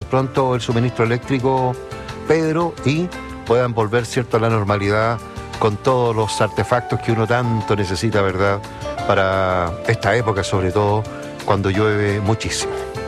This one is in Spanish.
pronto el suministro eléctrico, Pedro, y puedan volver, ¿cierto?, a la normalidad con todos los artefactos que uno tanto necesita, ¿verdad?, para esta época, sobre todo cuando llueve muchísimo.